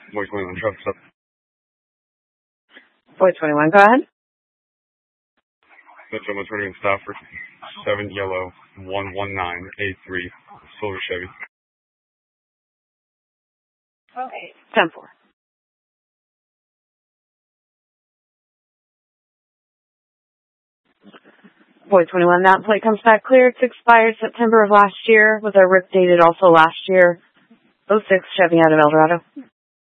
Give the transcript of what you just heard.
Boy 21, traffic stop. Boy 21, go ahead. Metro 120 in Stafford. 7 yellow 119A3 silver Chevy. Okay. 10-4. Boy 21, that plate comes back clear. It's expired September of last year. Was a RIP dated also last year. 06 Chevy out of El Dorado.